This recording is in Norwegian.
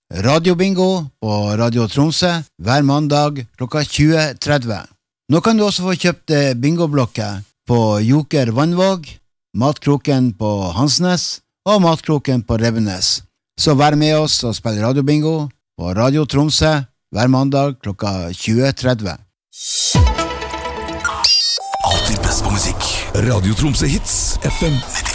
Radiobingo på Radio Tromsø hver mandag klokka 20:30. Nå kan du også få kjøpt bingoblokker på Joker Vannvåg, Matkroken på Hansnes og Matkroken på Rebbenes. Så vær med oss og spill radiobingo på Radio Tromsø hver mandag klokka 20:30. Alltid best på musikk. Radio Tromsø Hits FM 95.